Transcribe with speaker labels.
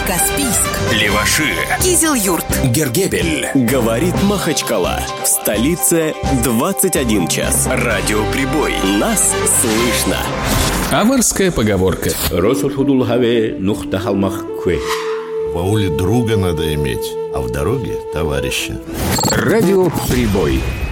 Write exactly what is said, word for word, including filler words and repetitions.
Speaker 1: Каспийск,
Speaker 2: Леваши,
Speaker 1: Кизил-Юрт,
Speaker 2: Гергебель.
Speaker 3: Говорит Махачкала. В столице двадцать один час.
Speaker 2: Радиоприбой.
Speaker 3: Нас слышно.
Speaker 4: Аварская поговорка.
Speaker 5: В ауле друга надо иметь, а в дороге товарища.
Speaker 4: Радиоприбой.